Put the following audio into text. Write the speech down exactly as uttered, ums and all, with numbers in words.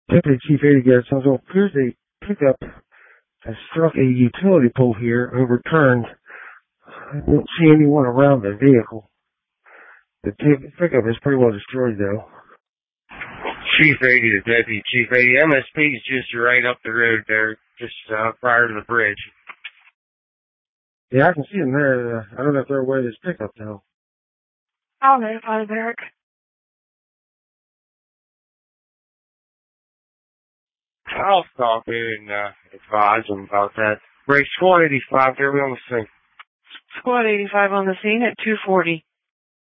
Deputy Chief eighty Garrett Central, appears a pickup has struck a utility pole here, overturned. I don't see anyone around the vehicle. The t- pickup is pretty well destroyed, though. Chief eighty to Deputy Chief eighty. M S P is just right up the road there, just uh, prior to the bridge. Yeah, I can see them there. Uh, I don't know if they're aware of this pickup, though. I'll notify the barrack. I'll stop in and uh, advise them about that. Ray, Squad eighty-five, there we on the scene. Squad eighty-five on the scene at two forty.